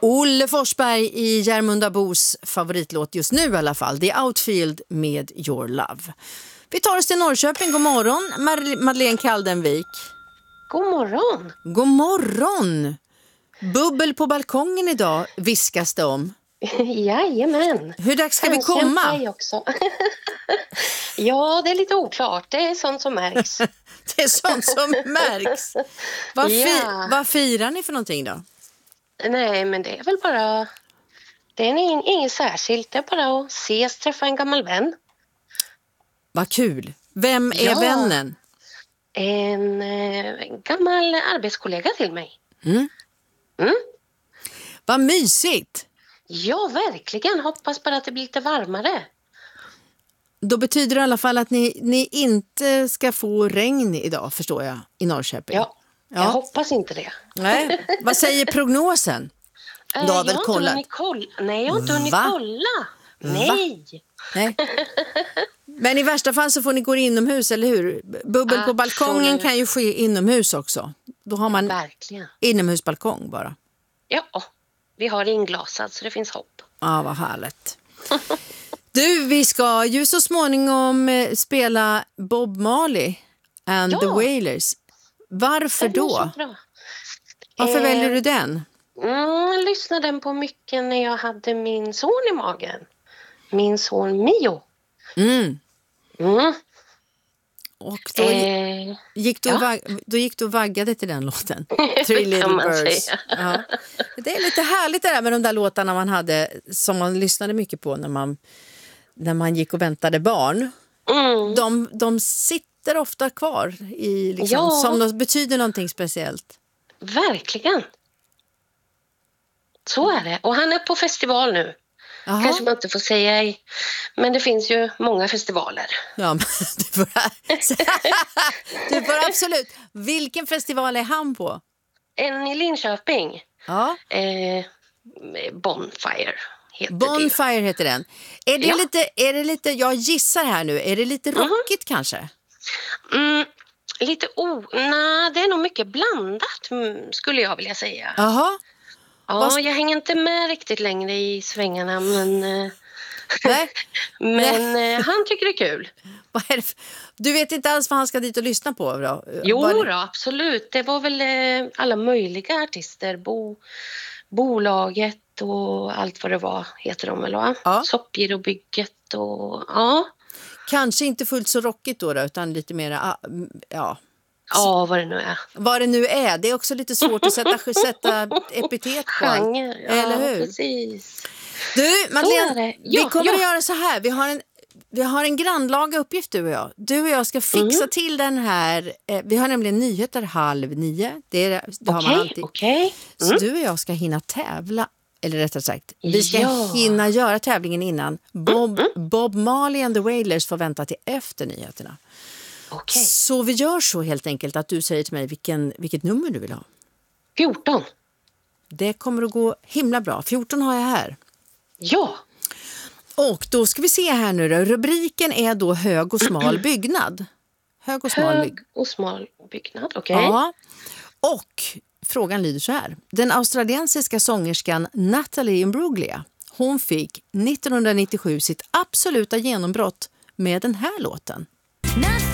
Olle Forsberg i Järmunda Bos favoritlåt just nu i alla fall. The Outfield med Your Love. Vi tar oss till Norrköping. God morgon, Madeleine Kaldenvik. God morgon. God morgon. Bubbel på balkongen idag viskas det om. Jajamän. Hur dags ska vi komma? Också. Ja, det är lite oklart. Det är sånt som märks. Det är sånt som märks. Vad firar ni för någonting då? Nej, men det är väl bara... Det är inget särskilt. Det är bara att ses, träffa en gammal vän. Vad kul. Vem är vännen? En gammal arbetskollega till mig. Mm. Vad mysigt. Ja, verkligen. Hoppas bara att det blir lite varmare. Då betyder det i alla fall att ni inte ska få regn idag, förstår jag, i Norrköping. Ja, jag hoppas inte det. Nej. Vad säger prognosen? Du har väl kollat? Nej, jag har inte hunnit kolla. Nej. Men i värsta fall så får ni gå inomhus, eller hur? Bubbel på balkongen kan ju ske inomhus också. Då har man inomhusbalkong bara. Ja, vi har inglasad så det finns hopp. Ja, vad härligt. Du, vi ska ju så småningom spela Bob Marley and the Wailers. Varför då? Varför väljer du den? Jag lyssnade den på mycket när jag hade min son i magen. Min son Mio. Och då gick du och vaggade till den låten. Three Little Birds. Ja. Det är lite härligt det där med de där låtarna man hade, som man lyssnade mycket på när man gick och väntade barn. De sitter ofta kvar i som de betyder någonting speciellt. Verkligen. Så är det. Och han är på festival nu. Aha. Kanske man inte får säga, men det finns ju många festivaler. Ja, men du får absolut. Vilken festival är han på? En i Linköping. Ja. Bonfire heter Bonfire heter den. Är det lite, jag gissar här nu, är det lite rockigt kanske? Nej, det är nog mycket blandat skulle jag vilja säga. Jaha. Ja, jag hänger inte med riktigt längre i svängarna, men han tycker det är kul. Du vet inte alls vad han ska dit och lyssna på då? Jo, absolut. Det var väl alla möjliga artister. Bolaget och allt vad det var heter de väl, va? Ja. Soppgirobygget och Kanske inte fullt så rockigt då, utan lite mer Ja, vad det nu är. Vad det nu är. Det är också lite svårt att sätta epitet på. Genre, eller hur? Precis. Du, Madeleine, vi kommer att göra så här. Vi har en grannlaga uppgift, du och jag. Du och jag ska fixa till den här. Vi har nämligen nyheter 8:30. Det har man alltid. Så du och jag ska hinna tävla. Eller rättare sagt, vi ska hinna göra tävlingen innan. Bob Marley and the Wailers får vänta till efter nyheterna. Okay. Så vi gör så helt enkelt att du säger till mig vilket nummer du vill ha. 14. Det kommer att gå himla bra. 14 har jag här. Ja. Och då ska vi se här nu då. Rubriken är då hög och smal byggnad. Hög och smal byggnad, okej. Ja. Och frågan lyder så här. Den australiensiska sångerskan Natalie Imbruglia, hon fick 1997 sitt absoluta genombrott med den här låten.